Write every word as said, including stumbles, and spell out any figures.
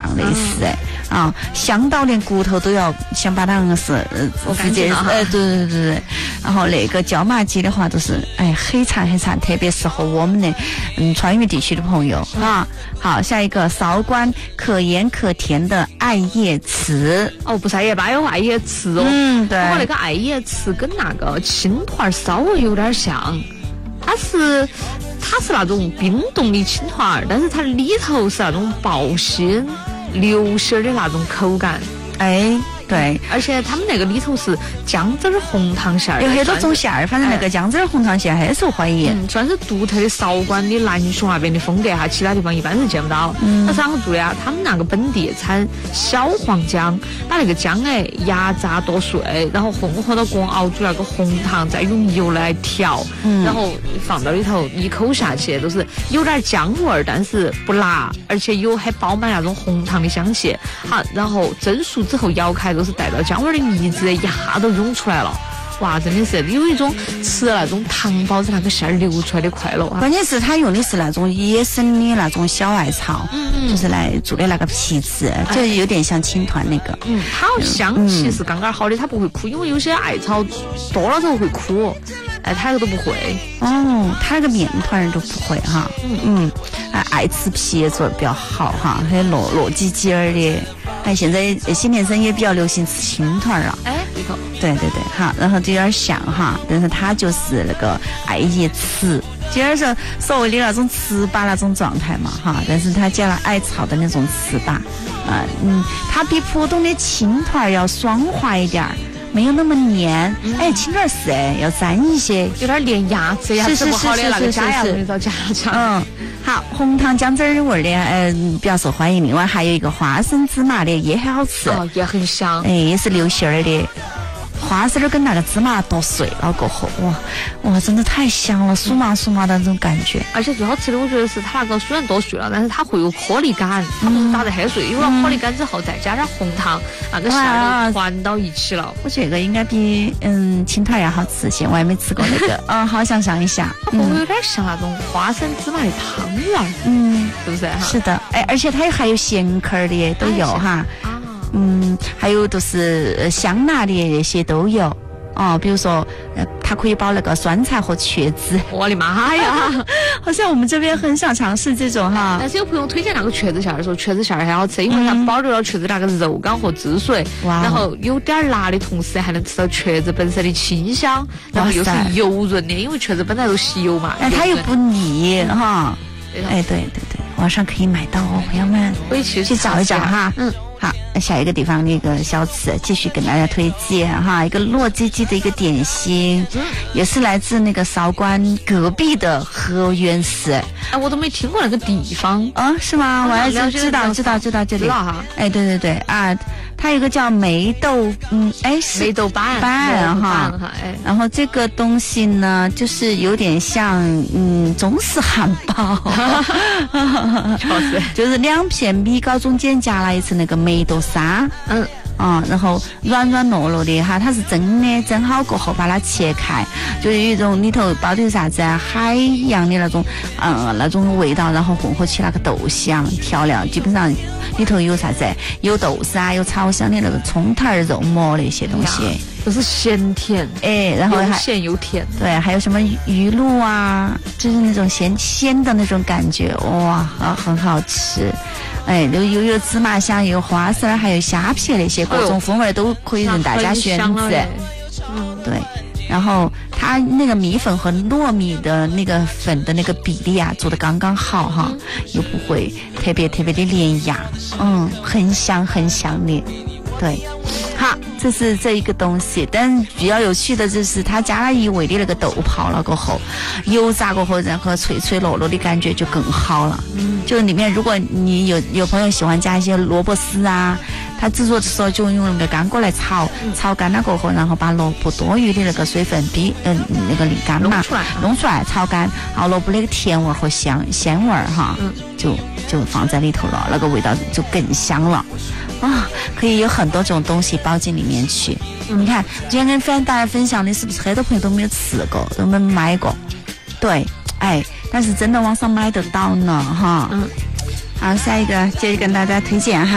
类似哎、嗯、啊，香到连骨头都要想把它是呃直接呃对对对对，然后那个椒麻鸡的话都是哎很长很长，特别适合我们的嗯川渝地区的朋友啊。好，下一个韶关可盐可甜的艾叶糍哦，不是艾叶粑，有艾叶糍哦。 嗯，对。 不过那个艾叶糍跟那个青团稍微有点像，它是它是那种冰冻的青团，但是它里头是那种爆心流心的那种口感。 哎。对， 而且他们那个里头是姜汁儿红糖馅儿， 有很多种馅儿，反正那个姜汁儿红糖馅很受欢迎， 嗯，算是独特的韶关的南雄那边的风格哈，其他地方一般是见不到。嗯，那是啷个做的啊？他们那个本地产小黄姜，把那个姜哎压榨剁碎，然后混合到锅熬煮那个红糖，再用油来调，嗯，然后放到里头，一口下去都是有点姜味儿，但是不辣，而且有还包满那种红糖的香气。好，然后蒸熟之后咬开。都是带到姜味的腻子，一下都涌出来了。哇，真的是有一种吃那种糖包子那个馅儿流出来的快乐啊！ 关键是他用的是那种野生的那种小艾草， 嗯嗯， 就是来做的那个皮子，就有点像青团那个。 嗯，它香气是刚刚好的，它不会苦，因为有些艾草多了之后会苦。哎，它这个都不会哦，它那个面团都不会哈。嗯嗯，啊，艾糍皮也做的比较好哈，还有糯糯叽叽儿的。哎，现在新年生也比较流行吃青团了。 哎，里头。 对对对，好，然后就有点像哈，但是它就是那个艾叶糍，就是所谓的那种糍粑那种状态嘛哈，但是它加了艾草的那种糍粑，啊嗯，它比普通的青团要爽滑一点儿。没有那么黏，嗯、哎，青团是哎，要粘一些， 有点粘牙齿，牙齿不好的那个假牙容易遭夹夹。 嗯，好，红糖姜汁儿味的，嗯、呃，比较受欢迎。另外还有一个花生芝麻的也很好吃， 哦，也很香， 哎，也是流心儿的。花生儿跟那个芝麻剁碎了过后，哇哇，真的太香了，酥麻酥麻的那种感觉。 而且最好吃的，我觉得是它那个虽然剁碎了，但是它会有颗粒感，它不是打得很碎，有了颗粒感之后再加点红糖，那个馅儿就团到一起了。 我觉得这个应该比嗯青团要好吃些，我还没吃过那个，嗯，好想尝一下。 它会不会有点像那种花生芝麻的汤圆儿？嗯，是不是？ 是的，哎，而且它还有咸壳的都有哈。嗯，还有都是香辣的那些都有哦，比如说，呃，它可以包那个酸菜和茄子。 我的妈呀！ 好像我们这边很少尝试这种哈。 但是有朋友推荐那个茄子馅儿，说茄子馅儿很好吃，因为它保留了茄子那个肉感和汁水，嗯、然后有点辣的同时还能吃到茄子本身的清香，然后又是油润的，因为茄子本来都吸油嘛。 哎，它又不腻哈。哎，对对对，网上可以买到哦，朋友们， 可以去去找一找哈。 嗯。 好，下一个地方那个小吃继续跟大家推荐哈，一个糯叽叽的一个点心，嗯、也是来自那个韶关隔壁的河源市。 哎，我都没听过那个地方啊、哦？是吗？我还是知道知道知道这里。 知道哈。 哎，对对对啊，它有个叫梅豆，嗯，哎是梅豆板板哈。哎，然后这个东西呢，就是有点像嗯中式汉堡，就是两片米糕中间夹了一层那个梅豆沙，嗯。啊、嗯，然后软软糯糯的哈，它是蒸的，蒸好过后把它切开，就有一种里头包的有啥子啊，海一样的那种，嗯，那种味道，然后混合起那个豆香调料，基本上里头有啥子，有豆沙，有炒香的那个葱头、肉末那些东西， 都是咸甜， 哎，然后还又咸又甜， 对，还有什么鱼露啊，就是那种咸鲜的那种感觉，哇，很好吃。哎，又又有芝麻香，又有花生，还有虾皮那些，各种风味都可以让大家选择。嗯，对。然后它那个米粉和糯米的那个粉的那个比例啊，做得刚刚好哈，嗯、又不会特别特别的粘牙，嗯，很香很香的。对，好，这是这一个东西，但比较有趣的就是它加了一味的那个豆泡了过后，油炸过后，然后脆脆糯糯的感觉就更好了。嗯，就里面如果你有有朋友喜欢加一些萝卜丝啊，它制作的时候就用那个干锅来炒，嗯、炒干了过后，然后把萝卜多余的那个水分逼嗯、呃、那个沥干嘛， 弄出来， 弄出来炒干，然后萝卜那个甜味和香鲜味哈，嗯、就就放在里头了，那个味道就更香了。啊，可以有很多种东西包进里面去。嗯、你看，今天跟分大家分享的是不是很多朋友都没有吃过，都没买过？对，哎，但是真的网上买得到呢，哈。嗯。好，下一个接着跟大家推荐哈。